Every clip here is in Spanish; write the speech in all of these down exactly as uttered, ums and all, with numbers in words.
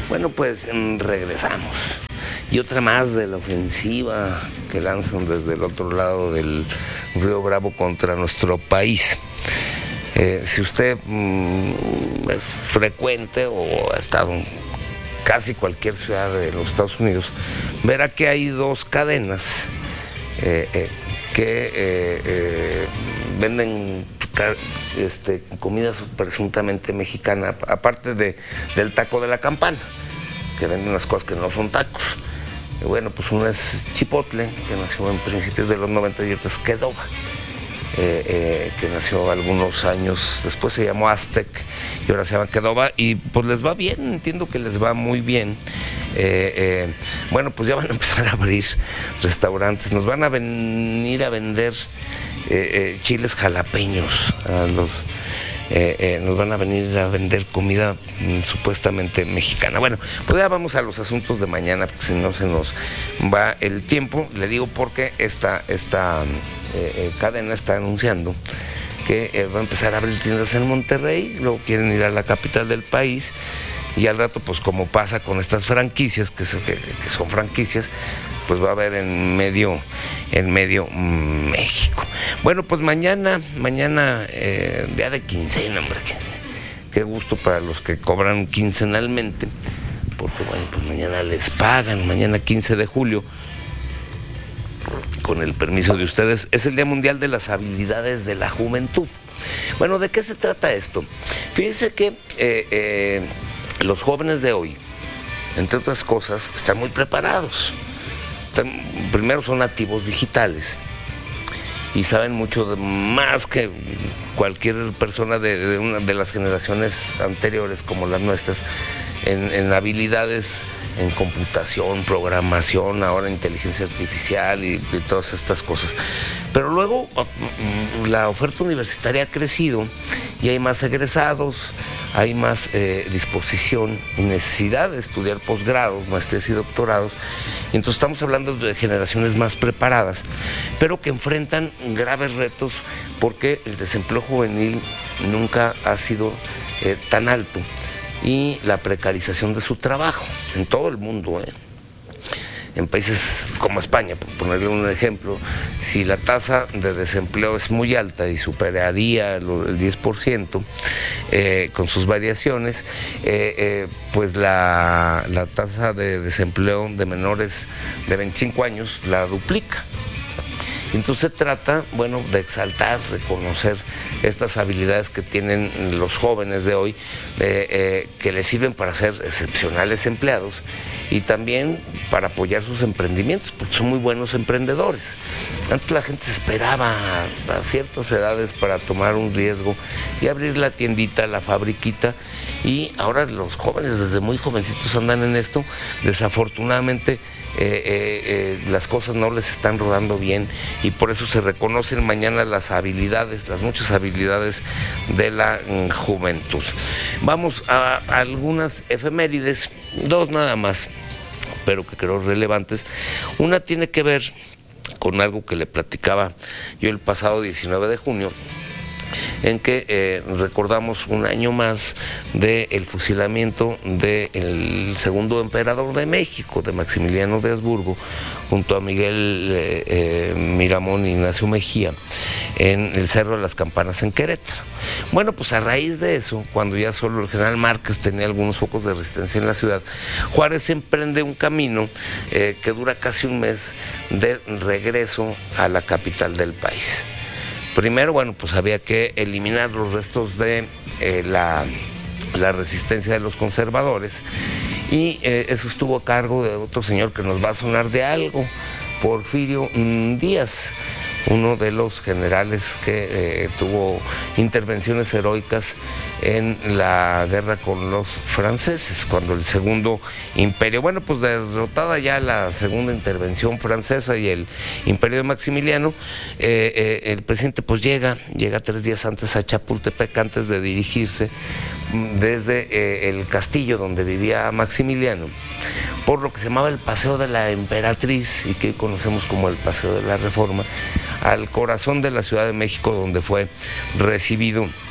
Bueno, pues regresamos. Y otra más de la ofensiva que lanzan desde el otro lado del Río Bravo contra nuestro país. Eh, si usted mmm, es frecuente o ha estado en casi cualquier ciudad de los Estados Unidos, verá que hay dos cadenas eh, eh, que eh, eh, venden este, comida presuntamente mexicana, aparte de, del taco de la campana, que venden unas cosas que no son tacos. Y bueno, pues una es Chipotle, que nació en principios de los noventa, y otra es Qdoba, eh, eh, que nació algunos años después, se llamó Aztec y ahora se llama Qdoba, y pues les va bien, entiendo que les va muy bien. Eh, eh, bueno, pues ya van a empezar a abrir restaurantes, nos van a venir a vender eh, eh, chiles jalapeños a los... Eh, eh, nos van a venir a vender comida mm, supuestamente mexicana. Bueno, pues ya vamos a los asuntos de mañana, porque si no se nos va el tiempo. Le digo porque esta, esta eh, eh, cadena está anunciando que eh, va a empezar a abrir tiendas en Monterrey, luego quieren ir a la capital del país, y al rato, pues como pasa con estas franquicias, que son, que, que son franquicias, pues va a haber en medio, en medio México. Bueno, pues mañana, mañana, eh, día de quincena, hombre, qué, qué gusto para los que cobran quincenalmente, porque bueno, pues mañana les pagan, mañana quince de julio, con el permiso de ustedes, es el Día Mundial de las Habilidades de la Juventud. Bueno, ¿de qué se trata esto? Fíjense que eh, eh, los jóvenes de hoy, entre otras cosas, están muy preparados. Primero son nativos digitales y saben mucho de, más que cualquier persona de, de una de las generaciones anteriores como las nuestras en, en habilidades en computación, programación, ahora inteligencia artificial y, y todas estas cosas. Pero luego la oferta universitaria ha crecido y hay más egresados, hay más eh, disposición y necesidad de estudiar posgrados, maestrías y doctorados. Y entonces estamos hablando de generaciones más preparadas, pero que enfrentan graves retos porque el desempleo juvenil nunca ha sido eh, tan alto y la precarización de su trabajo en todo el mundo, ¿eh? En países como España, por ponerle un ejemplo, si la tasa de desempleo es muy alta y superaría el diez por ciento eh, con sus variaciones, eh, eh, pues la, la tasa de desempleo de menores de veinticinco años la duplica. Entonces se trata, bueno, de exaltar, reconocer estas habilidades que tienen los jóvenes de hoy, eh, eh, que les sirven para ser excepcionales empleados y también para apoyar sus emprendimientos, porque son muy buenos emprendedores. Antes la gente se esperaba a, a ciertas edades para tomar un riesgo y abrir la tiendita, la fabriquita, y ahora los jóvenes desde muy jovencitos andan en esto. Desafortunadamente Eh, eh, eh, las cosas no les están rodando bien y por eso se reconocen mañana las habilidades, las muchas habilidades de la mm, juventud. Vamos a, a algunas efemérides, dos nada más, pero que creo relevantes. Una tiene que ver con algo que le platicaba yo el pasado diecinueve de junio, en que eh, recordamos un año más del fusilamiento del segundo emperador de México, de Maximiliano de Habsburgo, junto a Miguel eh, eh, Miramón y Ignacio Mejía, en el Cerro de las Campanas en Querétaro. Bueno, pues a raíz de eso, cuando ya solo el general Márquez tenía algunos focos de resistencia en la ciudad, Juárez emprende un camino eh, que dura casi un mes de regreso a la capital del país. Primero, bueno, pues había que eliminar los restos de eh, la, la resistencia de los conservadores y eh, eso estuvo a cargo de otro señor que nos va a sonar de algo, Porfirio mm, Díaz, uno de los generales que eh, tuvo intervenciones heroicas en la guerra con los franceses, cuando el segundo imperio, bueno, pues derrotada ya la segunda intervención francesa y el imperio de Maximiliano, eh, eh, el presidente pues llega, llega tres días antes a Chapultepec, antes de dirigirse desde eh, el castillo donde vivía Maximiliano, por lo que se llamaba el Paseo de la Emperatriz y que conocemos como el Paseo de la Reforma, al corazón de la Ciudad de México, donde fue recibido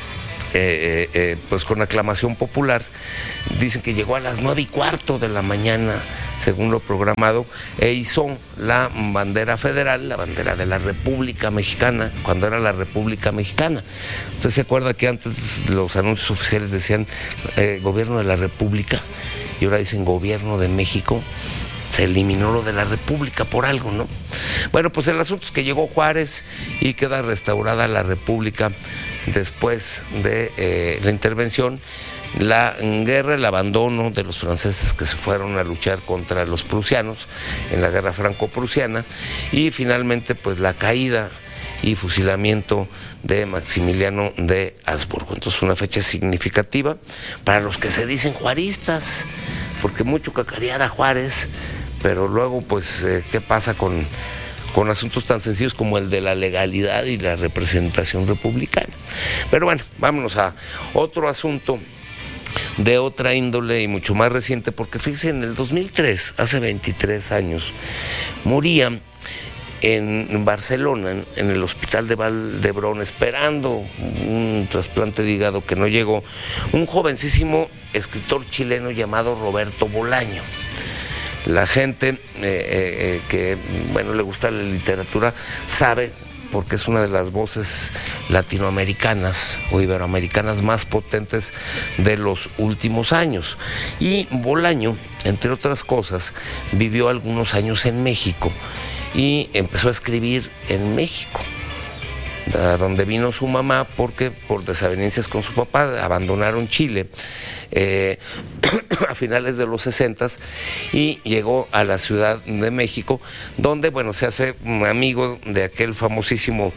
eh, eh, pues con aclamación popular. Dicen que llegó a las nueve y cuarto de la mañana, según lo programado, e hizo la bandera federal, la bandera de la República Mexicana, cuando era la República Mexicana. ¿Usted se acuerda que antes los anuncios oficiales decían eh, Gobierno de la República, y ahora dicen Gobierno de México? Se eliminó lo de la República por algo, ¿no? Bueno, pues el asunto es que llegó Juárez y queda restaurada la República después de eh, la intervención, la guerra, el abandono de los franceses que se fueron a luchar contra los prusianos en la guerra franco-prusiana, y finalmente pues la caída y fusilamiento de Maximiliano de Habsburgo. Entonces una fecha significativa para los que se dicen juaristas, porque mucho cacarear a Juárez, pero luego pues eh, ¿qué pasa con, con asuntos tan sencillos como el de la legalidad y la representación republicana? Pero bueno, vámonos a otro asunto de otra índole y mucho más reciente, porque fíjense, en el dos mil tres, hace veintitrés años, moría en Barcelona, en, en el hospital de Vall-d'Hebron, esperando un trasplante de hígado que no llegó, un jovencísimo escritor chileno llamado Roberto Bolaño. La gente eh, eh, que, bueno, le gusta la literatura sabe, porque es una de las voces latinoamericanas o iberoamericanas más potentes de los últimos años. Y Bolaño, entre otras cosas, vivió algunos años en México y empezó a escribir en México, a donde vino su mamá, porque por desavenencias con su papá abandonaron Chile eh, a finales de los sesentas, y llegó a la Ciudad de México, donde, bueno, se hace amigo de aquel famosísimo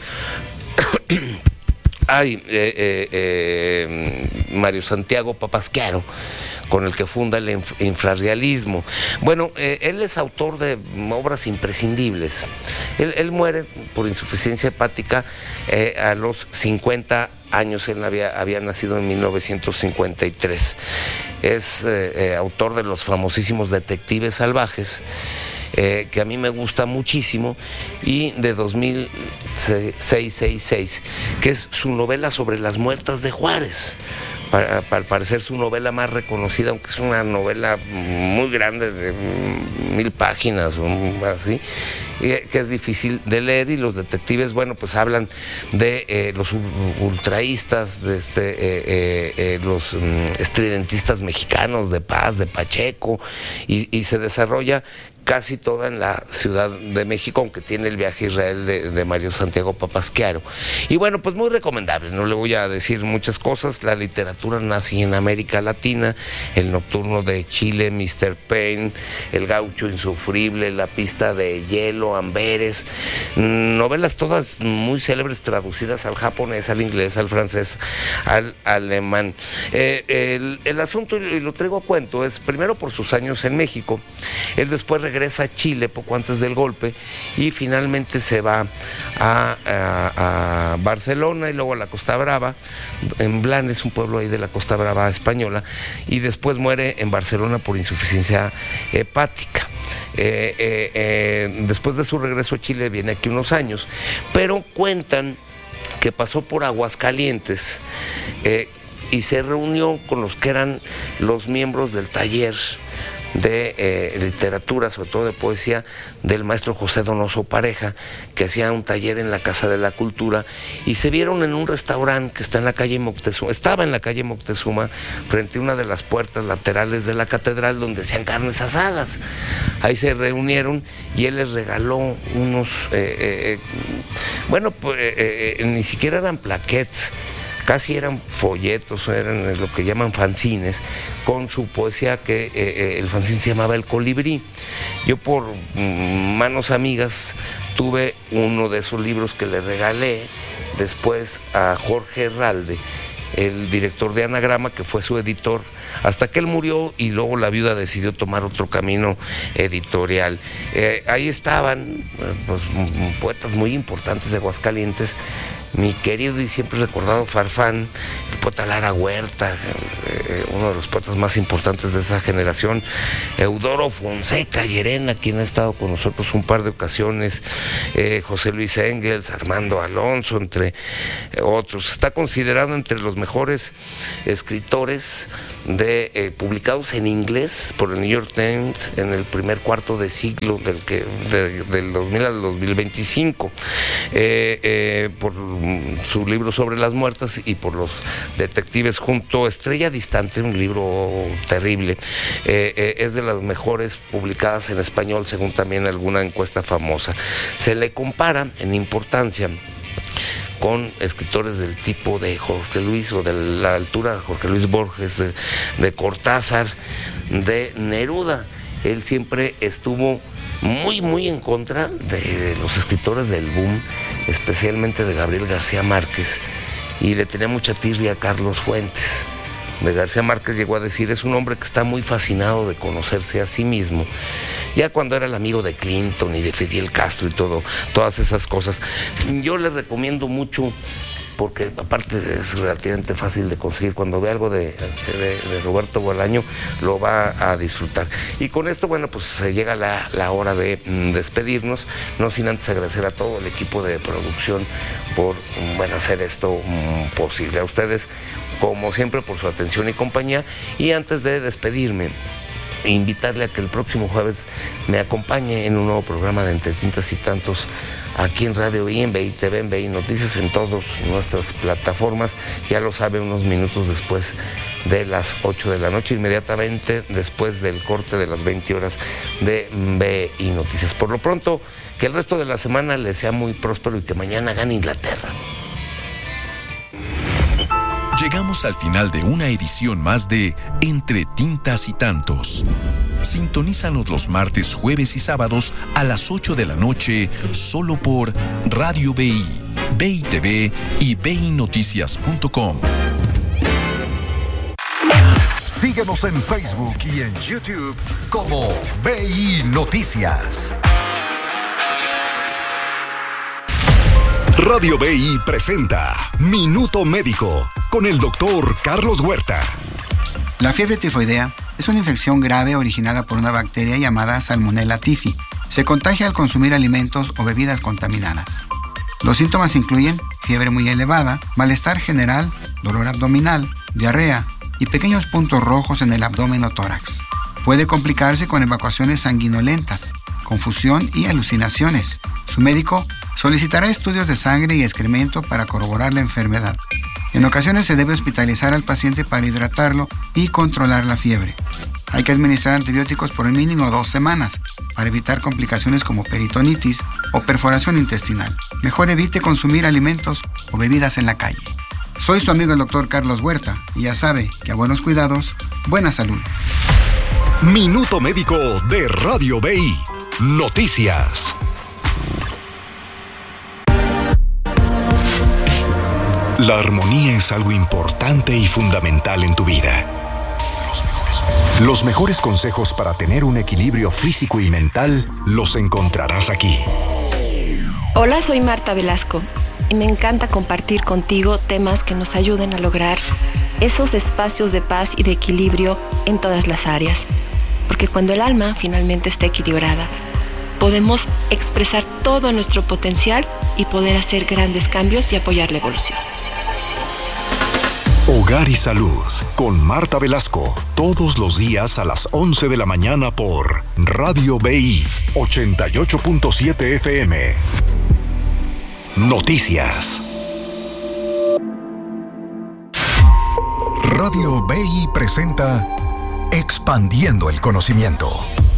ay, eh, eh, eh, Mario Santiago Papasquiaro, con el que funda el infrarrealismo. Bueno, eh, él es autor de obras imprescindibles. Él, él muere por insuficiencia hepática eh, a los cincuenta años. Él había, había nacido en mil novecientos cincuenta y tres. Es eh, eh, autor de los famosísimos Detectives Salvajes, Eh, que a mí me gusta muchísimo, y de dos mil seiscientos, que es su novela sobre las muertas de Juárez. Para, para parecer su novela más reconocida, aunque es una novela muy grande, de mil páginas o así, que es difícil de leer. Y los detectives, bueno, pues hablan de eh, los ultraístas, de este, eh, eh, eh, los um, estridentistas mexicanos, de Paz, de Pacheco, y, y se desarrolla casi toda en la Ciudad de México, aunque tiene el viaje a Israel de, de Mario Santiago Papasquiaro. Y bueno, pues muy recomendable, no le voy a decir muchas cosas. La literatura nazi en América Latina, El Nocturno de Chile, mister Payne, El Gaucho Insufrible, La Pista de Hielo, Amberes, novelas todas muy célebres, traducidas al japonés, al inglés, al francés, al alemán. Eh, el, el asunto, y lo traigo a cuento, es primero por sus años en México. Él después regresa a Chile poco antes del golpe, y finalmente se va a, a, a Barcelona y luego a la Costa Brava, en Blanes, un pueblo ahí de la Costa Brava española, y después muere en Barcelona por insuficiencia hepática. Eh, eh, eh, después de su regreso a Chile viene aquí unos años, pero cuentan que pasó por Aguascalientes eh, y se reunió con los que eran los miembros del taller de eh, literatura, sobre todo de poesía, del maestro José Donoso Pareja, que hacía un taller en la Casa de la Cultura, y se vieron en un restaurante que está en la calle Moctezuma, estaba en la calle Moctezuma, frente a una de las puertas laterales de la catedral, donde hacían carnes asadas. Ahí se reunieron y él les regaló unos, eh, eh, bueno, pues eh, eh, ni siquiera eran plaquettes, casi eran folletos, eran lo que llaman fanzines, con su poesía, que eh, eh, el fanzine se llamaba El Colibrí. Yo, por mm, manos amigas, tuve uno de esos libros que le regalé después a Jorge Herralde, el director de Anagrama, que fue su editor hasta que él murió, y luego la viuda decidió tomar otro camino editorial. Eh, ahí estaban eh, pues, poetas muy importantes de Aguascalientes, mi querido y siempre recordado Farfán, el poeta Lara Huerta, eh, uno de los poetas más importantes de esa generación, Eudoro Fonseca Llerena, quien ha estado con nosotros un par de ocasiones, eh, José Luis Engels, Armando Alonso, entre otros. Está considerado entre los mejores escritores de, eh, publicados en inglés por el New York Times en el primer cuarto de siglo del, que, de, del dos mil al dos mil veinticinco, eh, eh, por su libro sobre las muertas y por los detectives junto a Estrella Distante, un libro terrible. Eh, eh, es de las mejores publicadas en español según también alguna encuesta famosa. Se le compara en importancia con escritores del tipo de Jorge Luis o de la altura de Jorge Luis Borges, de, de Cortázar, de Neruda. Él siempre estuvo muy, muy en contra de los escritores del boom, especialmente de Gabriel García Márquez, y le tenía mucha tirria a Carlos Fuentes. De García Márquez llegó a decir, es un hombre que está muy fascinado de conocerse a sí mismo. Ya cuando era el amigo de Clinton y de Fidel Castro y todo, todas esas cosas. Yo les recomiendo mucho, porque aparte es relativamente fácil de conseguir, cuando ve algo de, de, de Roberto Bolaño, lo va a disfrutar. Y con esto, bueno, pues se llega la, la hora de mm, despedirnos, no sin antes agradecer a todo el equipo de producción por, bueno, hacer esto mm, posible. A ustedes, como siempre, por su atención y compañía. Y antes de despedirme, invitarle a que el próximo jueves me acompañe en un nuevo programa de Entre Tintas y Tantos, aquí en Radio y en B I T V, en B I Noticias, en todas nuestras plataformas. Ya lo sabe, unos minutos después de las ocho de la noche, inmediatamente después del corte de las veinte horas de B I Noticias. Por lo pronto, que el resto de la semana les sea muy próspero y que mañana gane Inglaterra. Llegamos al final de una edición más de Entre Tintas y Tantos. Sintonízanos los martes, jueves y sábados a las ocho de la noche solo por Radio B I, B I T V y B I Noticias punto com. Síguenos en Facebook y en YouTube como B I Noticias. Radio B I presenta Minuto Médico con el doctor Carlos Huerta. La fiebre tifoidea es una infección grave originada por una bacteria llamada Salmonella typhi. Se contagia al consumir alimentos o bebidas contaminadas. Los síntomas incluyen fiebre muy elevada, malestar general, dolor abdominal, diarrea y pequeños puntos rojos en el abdomen o tórax. Puede complicarse con evacuaciones sanguinolentas, confusión y alucinaciones. Su médico solicitará estudios de sangre y excremento para corroborar la enfermedad. En ocasiones se debe hospitalizar al paciente para hidratarlo y controlar la fiebre. Hay que administrar antibióticos por el mínimo dos semanas para evitar complicaciones como peritonitis o perforación intestinal. Mejor evite consumir alimentos o bebidas en la calle. Soy su amigo el doctor Carlos Huerta y ya sabe que a buenos cuidados, buena salud. Minuto Médico de Radio B I. Noticias. La armonía es algo importante y fundamental en tu vida. Los mejores consejos para tener un equilibrio físico y mental los encontrarás aquí. Hola, soy Marta Velasco y me encanta compartir contigo temas que nos ayuden a lograr esos espacios de paz y de equilibrio en todas las áreas. Porque cuando el alma finalmente está equilibrada, podemos expresar todo nuestro potencial y poder hacer grandes cambios y apoyar la evolución. Hogar y Salud con Marta Velasco, todos los días a las once de la mañana por Radio B I ochenta y ocho punto siete F M. Noticias. Radio B I presenta Expandiendo el Conocimiento.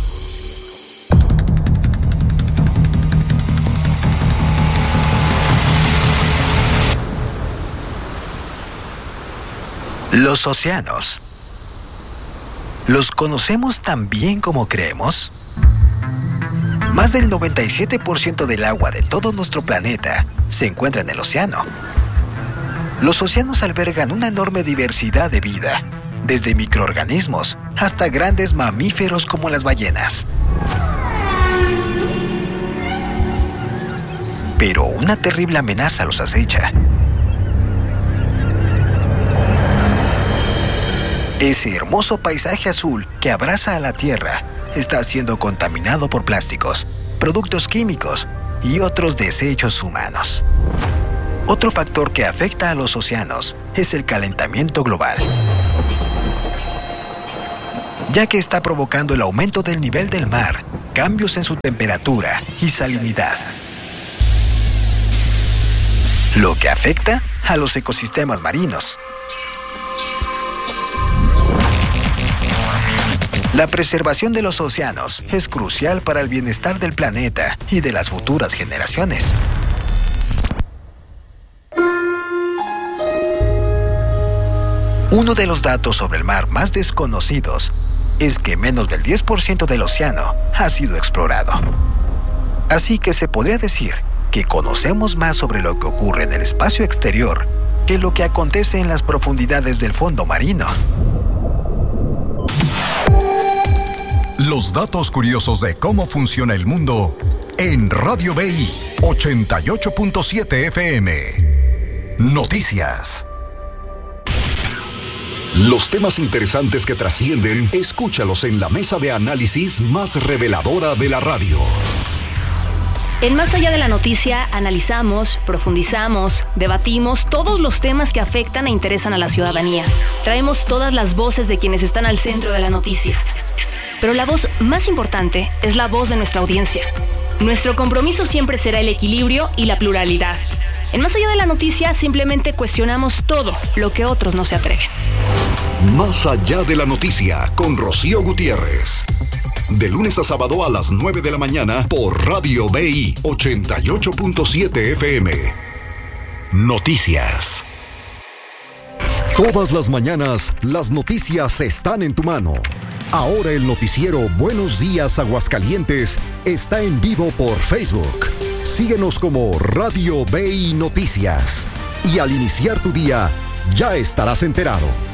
Los océanos, ¿los conocemos tan bien como creemos? Más del noventa y siete por ciento del agua de todo nuestro planeta se encuentra en el océano. Los océanos albergan una enorme diversidad de vida, desde microorganismos hasta grandes mamíferos como las ballenas. pero una terrible amenaza los acecha. Ese hermoso paisaje azul que abraza a la Tierra está siendo contaminado por plásticos, productos químicos y otros desechos humanos. Otro factor que afecta a los océanos es el calentamiento global, ya que está provocando el aumento del nivel del mar, cambios en su temperatura y salinidad, lo que afecta a los ecosistemas marinos. La preservación de los océanos es crucial para el bienestar del planeta y de las futuras generaciones. Uno de los datos sobre el mar más desconocidos es que menos del diez por ciento del océano ha sido explorado. Así que se podría decir que conocemos más sobre lo que ocurre en el espacio exterior que lo que acontece en las profundidades del fondo marino. Los datos curiosos de cómo funciona el mundo en Radio B I ochenta y ocho punto siete F M. Noticias. Los temas interesantes que trascienden, escúchalos en la mesa de análisis más reveladora de la radio. En Más Allá de la Noticia analizamos, profundizamos, debatimos todos los temas que afectan e interesan a la ciudadanía. Traemos todas las voces de quienes están al centro de la noticia. Pero la voz más importante es la voz de nuestra audiencia. Nuestro compromiso siempre será el equilibrio y la pluralidad. En Más Allá de la Noticia simplemente cuestionamos todo lo que otros no se atreven. Más Allá de la Noticia con Rocío Gutiérrez. De lunes a sábado a las nueve de la mañana por Radio B I ochenta y ocho punto siete F M. Noticias. Todas las mañanas, las noticias están en tu mano. Ahora el noticiero Buenos Días Aguascalientes está en vivo por Facebook. Síguenos como Radio B I Noticias. Y al iniciar tu día, ya estarás enterado.